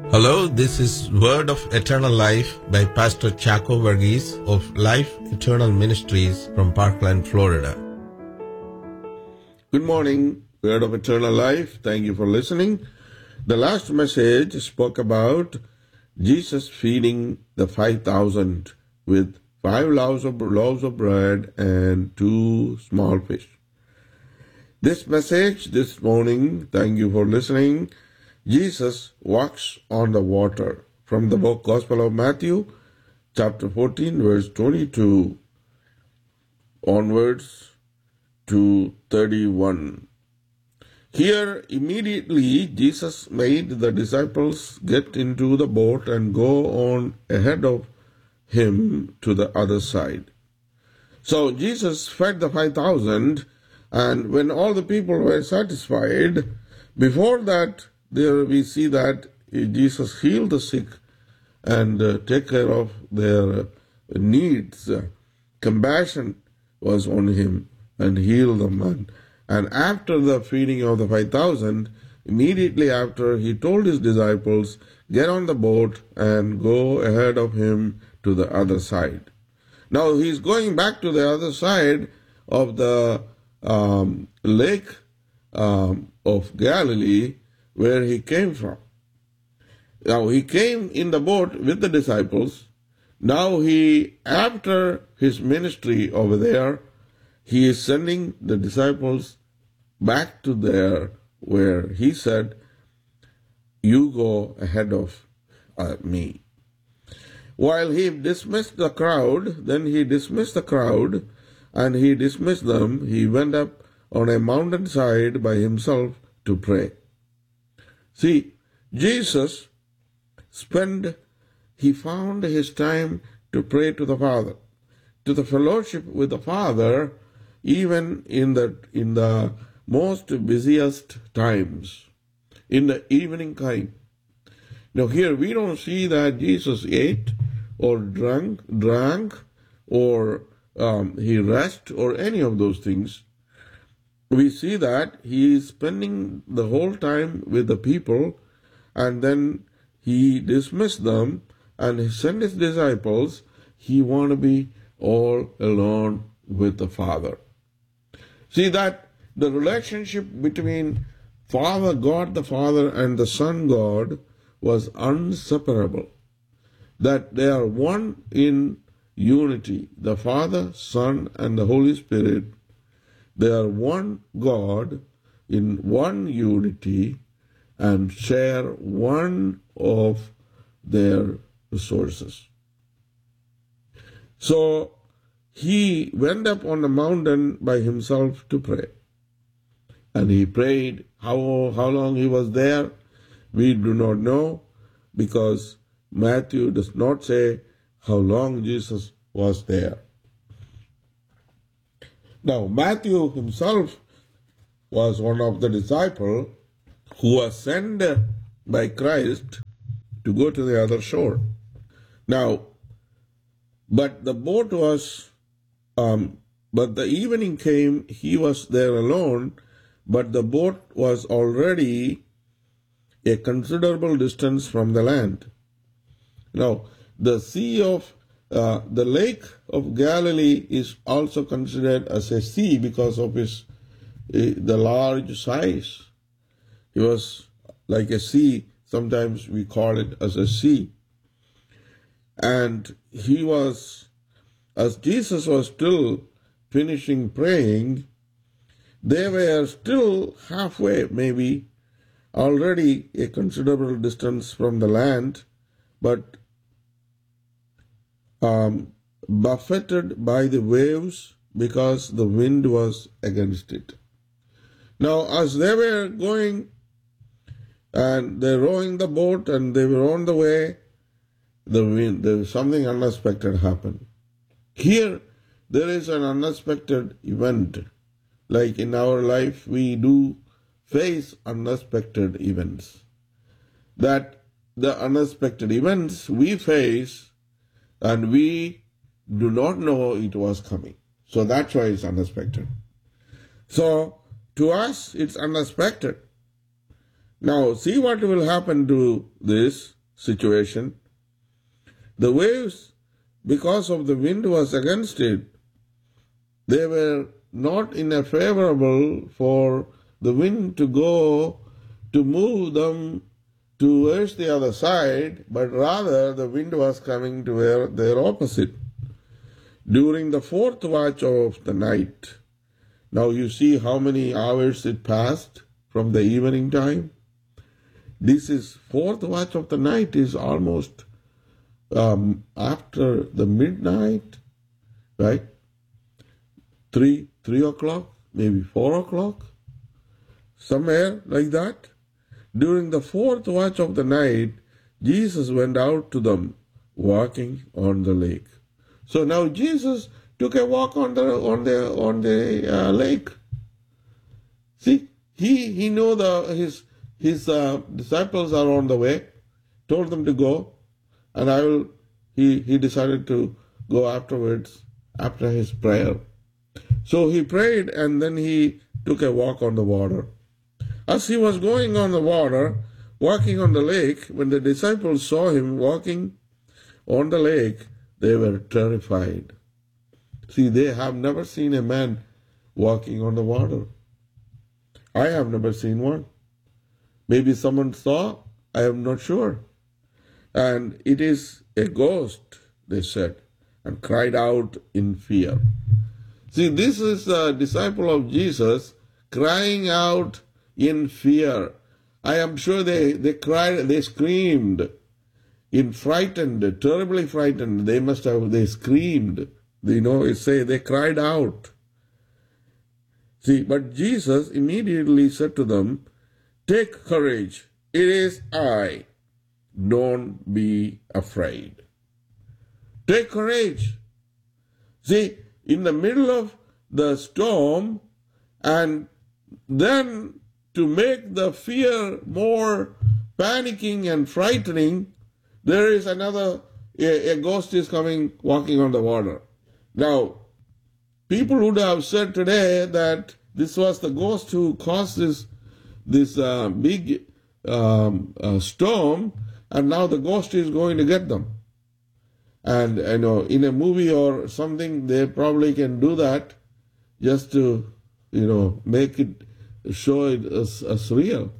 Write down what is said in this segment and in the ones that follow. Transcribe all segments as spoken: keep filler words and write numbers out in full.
Hello, this is Word of Eternal Life by Pastor Chaco Verghese of Life Eternal Ministries from Parkland, Florida. Good morning, Word of Eternal Life. Thank you for listening. The last message spoke about Jesus feeding the five thousand with five loaves of, loaves of bread and two small fish. This message this morning, thank you for listening. Jesus walks on the water from the book Gospel of Matthew, chapter fourteen, verse twenty-two onwards to thirty-one. Here, immediately, Jesus made the disciples get into the boat and go on ahead of him to the other side. So Jesus fed the five thousand, and when all the people were satisfied, before that, there we see that Jesus healed the sick and uh, take care of their needs. Compassion was on him and healed them. And, and after the feeding of the five thousand, immediately after, he told his disciples, get on the boat and go ahead of him to the other side. Now he's going back to the other side of the um, lake um, of Galilee, where he came from. Now he came in the boat with the disciples. Now he, after his ministry over there, he is sending the disciples back to there where he said, you go ahead of uh, me. While he dismissed the crowd, then he dismissed the crowd and he dismissed them. He went up on a mountainside by himself to pray. See, Jesus spent, he found his time to pray to the Father, to the fellowship with the Father, even in the, in the most busiest times, in the evening time. Now here we don't see that Jesus ate or drank, drank or um, he rested or any of those things. We see that he is spending the whole time with the people, and then he dismissed them and he sent his disciples. He want to be all alone with the Father. See that the relationship between Father God the Father and the Son God was inseparable. That they are one in unity, the Father, Son, and the Holy Spirit. They are one God in one unity and share one of their resources. So he went up on the mountain by himself to pray. And he prayed. How, how long he was there, we do not know, because Matthew does not say how long Jesus was there. Now, Matthew himself was one of the disciples who was sent by Christ to go to the other shore. Now, but the boat was, um, but the evening came, he was there alone, but the boat was already a considerable distance from the land. Now, the sea of Uh, the lake of Galilee is also considered as a sea because of his uh, the large size. It was like a sea. Sometimes we call it as a sea. And he was, as Jesus was still finishing praying, they were still halfway, maybe, already a considerable distance from the land, but Um, buffeted by the waves because the wind was against it. Now, as they were going and they rowing the boat and they were on the way, the wind, there was something unexpected happened. Here, there is an unexpected event. Like in our life, we do face unexpected events. That the unexpected events we face, and we do not know it was coming. So that's why it's unexpected. So to us, it's unexpected. Now, see what will happen to this. situation. The waves, because of the wind was against it, they were not in a favorable for the wind to go to move them towards the other side, but rather the wind was coming to where their opposite. During the fourth watch of the night, now you see how many hours it passed from the evening time. This is fourth watch of the night is almost um, after the midnight, right? Three, three o'clock, maybe four o'clock, somewhere like that. During the fourth watch of the night, Jesus went out to them walking on the lake. So now Jesus took a walk on the on the on the uh, lake. See, he he know the his his uh, disciples are on the way. Told them to go, and I will. He he decided to go afterwards after his prayer. So he prayed, and then he took a walk on the water. As he was going on the water, walking on the lake, when the disciples saw him walking on the lake, they were terrified. See, they have never seen a man walking on the water. I have never seen one. Maybe someone saw, I am not sure. And it is a ghost, they said, and cried out in fear. See, this is a disciple of Jesus crying out in fear. I am sure they, they cried, they screamed in frightened, terribly frightened. They must have, they screamed. You know, it say they cried out. See, but Jesus immediately said to them, "Take courage, it is I. Don't be afraid." Take courage. See, in the middle of the storm, and then to make the fear more panicking and frightening, there is another, a, a ghost is coming walking on the water. Now, people would have said today that this was the ghost who caused this, this uh, big um, uh, storm, and now the ghost is going to get them. And you know, in a movie or something, they probably can do that just to, you know, make it, show it as, as real.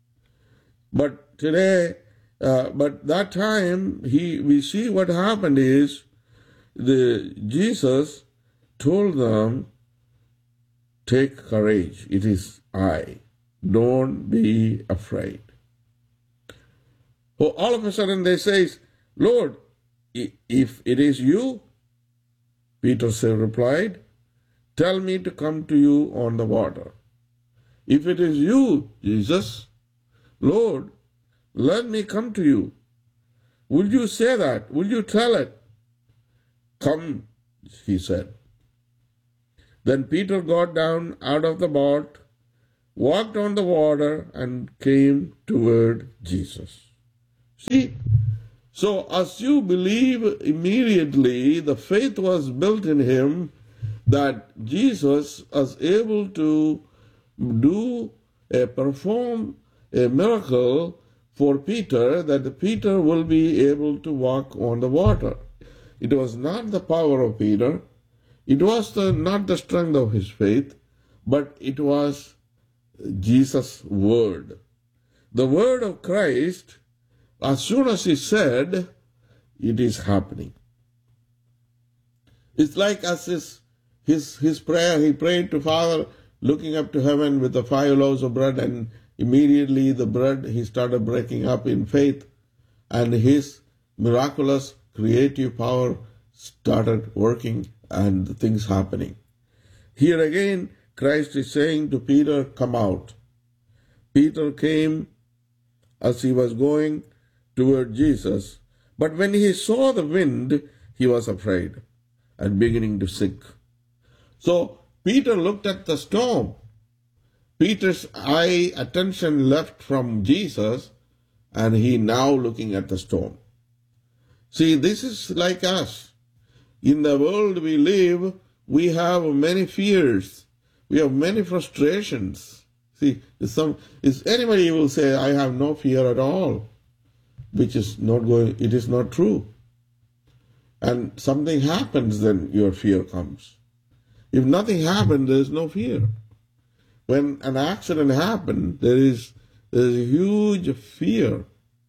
But today, uh, but that time, he we see what happened is, the Jesus told them, "Take courage, it is I. Don't be afraid." So all of a sudden they say, "Lord, if it is you," Peter replied, "tell me to come to you on the water." "If it is you, Jesus, Lord, let me come to you." "Will you say that? Will you tell it?" "Come," he said. Then Peter got down out of the boat, walked on the water, and came toward Jesus. See, so as you believe immediately, the faith was built in him that Jesus was able to do a perform a miracle for Peter, that Peter will be able to walk on the water. It was not the power of Peter, it was the, not the strength of his faith, but it was Jesus' word. The word of Christ, as soon as he said, it is happening. It's like as his, his, his prayer, he prayed to Father, looking up to heaven with the five loaves of bread, and immediately the bread, he started breaking up in faith, and his miraculous creative power started working and the things happening. Here again, Christ is saying to Peter, "Come out." Peter came as he was going toward Jesus, but when he saw the wind, he was afraid and beginning to sink. So Peter looked at the storm. Peter's eye attention left from Jesus, and he now looking at the storm. See, this is like us. In the world we live, we have many fears. We have many frustrations. See, some is anybody will say, "I have no fear at all." which is not going, it is not true. And something happens, then your fear comes. If nothing happened, there is no fear. When an accident happened, there is, there is a huge fear.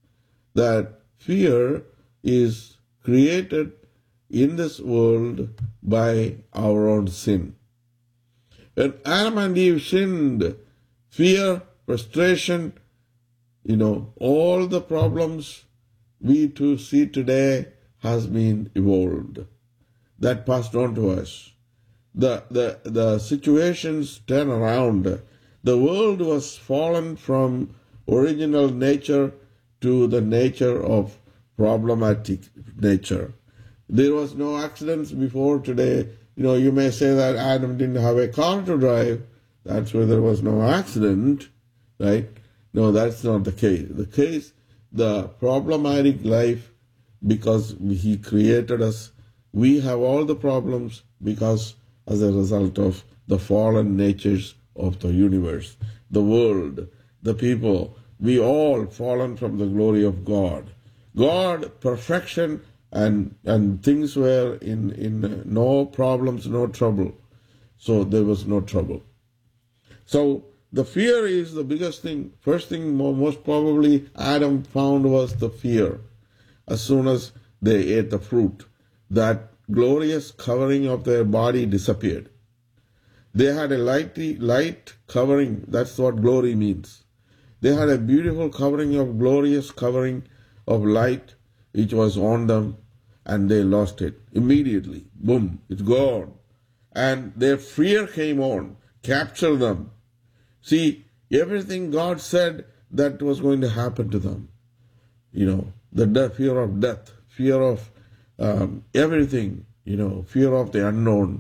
That fear is created in this world by our own sin. When Adam and Eve sinned, fear, frustration, you know, all the problems we to see today has been evolved. That passed on to us. The, the, the situations turn around. The world was fallen from original nature to the nature of problematic nature. There was no accidents before today. You know, you may say that Adam didn't have a car to drive. That's why there was no accident, right? No, that's not the case. The case, the problematic life, because he created us, we have all the problems because as a result of the fallen natures of the universe, the world, the people, we all fallen from the glory of God. God, perfection, and and things were in, in no problems, no trouble. So there was no trouble. So the fear is the biggest thing. First thing, most probably, Adam found was the fear. As soon as they ate the fruit, that glorious covering of their body disappeared. They had a light, light covering. That's what glory means. They had a beautiful covering of glorious covering of light which was on them, and they lost it immediately. Boom, it's gone. And their fear came on, captured them. See, everything God said that was going to happen to them. You know, the death, fear of death, fear of um, everything, you know, fear of the unknown.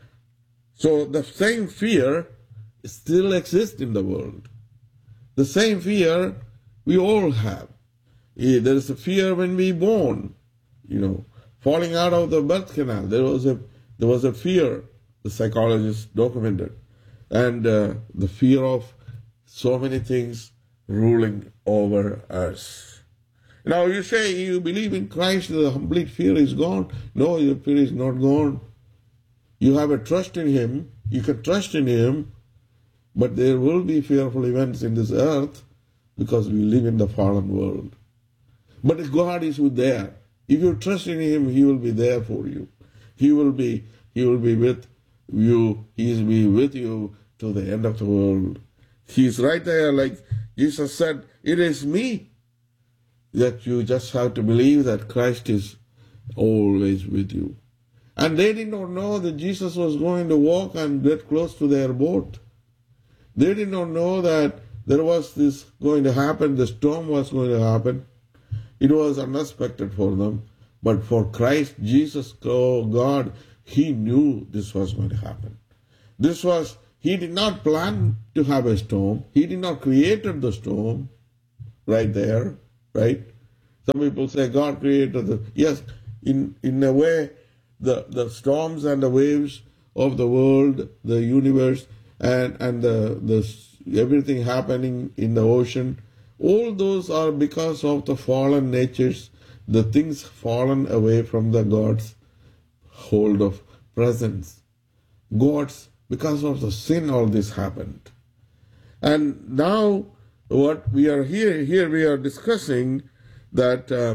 So the same fear still exists in the world. The same fear we all have. There is a fear when we born, you know, falling out of the birth canal. There was a there was a fear, the psychologists documented, and uh, the fear of so many things ruling over us. Now you say you believe in Christ, the complete fear is gone. No, your fear is not gone. You have a trust in Him. You can trust in Him, but there will be fearful events in this earth because we live in the fallen world. But God is there. If you trust in Him, He will be there for you. He will be, He will be with you. He will be with you to the end of the world. He's right there, like Jesus said, it is me. That you just have to believe that Christ is always with you. And they did not know that Jesus was going to walk and get close to their boat. They did not know that there was this going to happen, the storm was going to happen. It was unexpected for them. But for Christ, Jesus, oh God, He knew this was going to happen. This was, He did not plan to have a storm. He did not create the storm right there, right? Some people say God created the, yes, in, in a way, the, the storms and the waves of the world, the universe, and, and the, the everything happening in the ocean, all those are because of the fallen natures, the things fallen away from the God's hold of presence. God's, because of the sin, all this happened. And now what we are here, here we are discussing that, uh,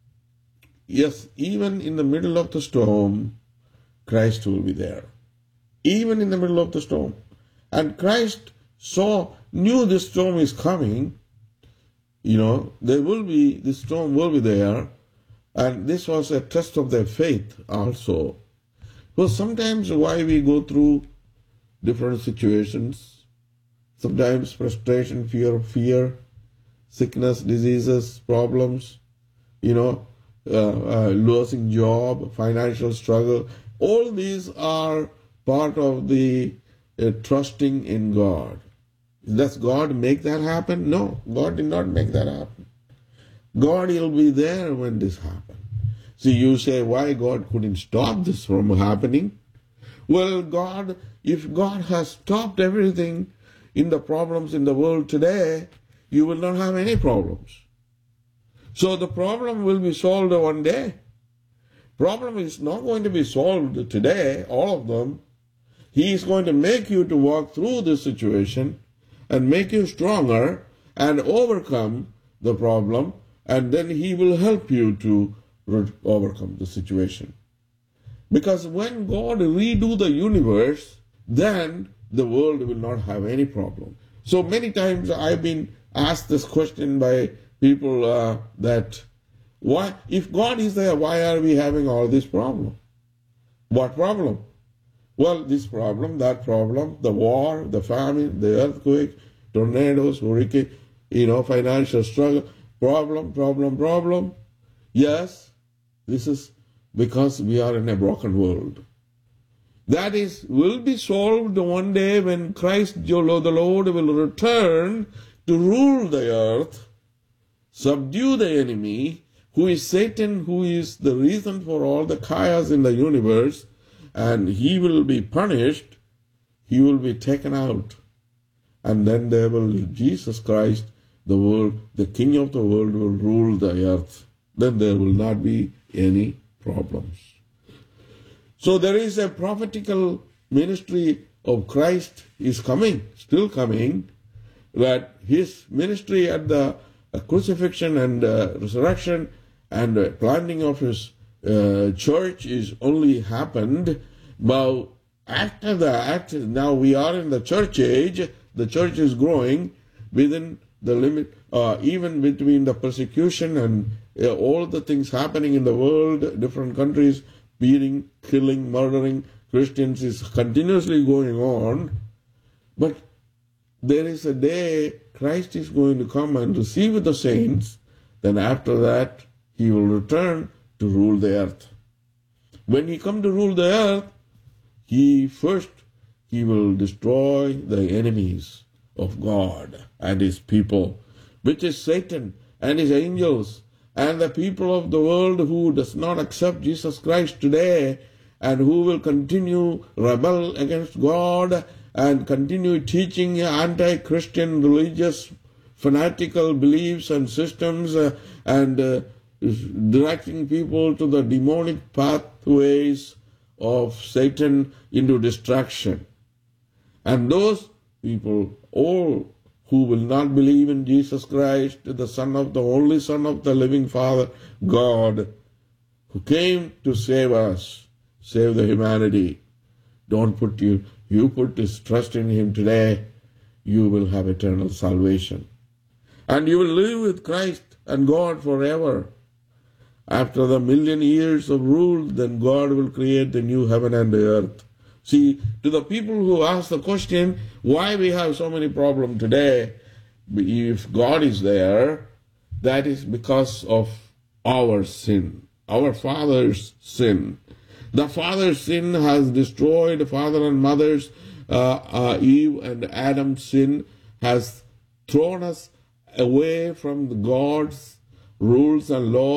yes, even in the middle of the storm, Christ will be there. Even in the middle of the storm. And Christ saw, knew this storm is coming. You know, there will be, this storm will be there. And this was a test of their faith also. Well, sometimes why we go through different situations, sometimes frustration, fear, fear, sickness, diseases, problems, you know, uh, uh, losing job, financial struggle. All these are part of the uh, trusting in God. Does God make that happen? No, God did not make that happen. God will be there when this happens. See, you say, why God couldn't stop this from happening? Well, God, if God has stopped everything in the problems in the world today, you will not have any problems. So the problem will be solved one day. Problem is not going to be solved today, all of them. He is going to make you to walk through this situation and make you stronger and overcome the problem, and then he will help you to re- overcome the situation. Because when God redo the universe, then the world will not have any problem. So many times I've been asked this question by people uh, that, why, if God is there, why are we having all this problem? What problem? Well, this problem, that problem, the war, the famine, the earthquake, tornadoes, hurricane, you know, financial struggle, problem, problem, problem. Yes, this is because we are in a broken world. That is, will be solved one day when Christ, the Lord, will return to rule the earth, subdue the enemy, who is Satan, who is the reason for all the chaos in the universe, and he will be punished, he will be taken out. And then there will, Jesus Christ, the world, the King of the world, will rule the earth. Then there will not be any problems. So there is a prophetical ministry of Christ is coming, still coming, that his ministry at the crucifixion and uh, resurrection and uh, planting of his uh, church is only happened. But after that, now we are in the church age. The church is growing within the limit, uh, even between the persecution and uh, all the things happening in the world, different countries, beating, killing, murdering Christians is continuously going on. But there is a day Christ is going to come and receive the saints. Then after that, he will return to rule the earth. When he comes to rule the earth, he first, he will destroy the enemies of God and his people, which is Satan and his angels, and the people of the world who does not accept Jesus Christ today and who will continue rebel against God and continue teaching anti-Christian religious fanatical beliefs and systems uh, and uh, directing people to the demonic pathways of Satan into destruction. And those people, all who will not believe in Jesus Christ, the Son of the only Son of the living Father, God, who came to save us, save the humanity. Don't put you, you put this trust in him today, you will have eternal salvation. And you will live with Christ and God forever. After the million years of rule, then God will create the new heaven and the earth. See, to the people who ask the question, why we have so many problems today, if God is there, that is because of our sin, our father's sin. The father's sin has destroyed father and mother's, uh, uh, Eve and Adam's sin has thrown us away from God's rules and laws.